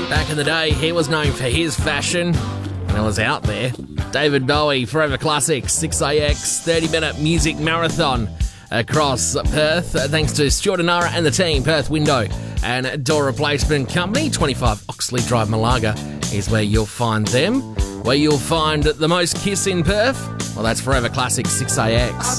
Back in the day, he was known for his fashion, and it was out there. David Bowie, Forever Classics, 6AX, 30-minute music marathon across Perth. Thanks to Stuart Anara and the team, Perth Window and Door Replacement Company. 25 Oxley Drive, Malaga is where you'll find them. Where you'll find the most Kiss in Perth, well, that's Forever Classics, 6AX.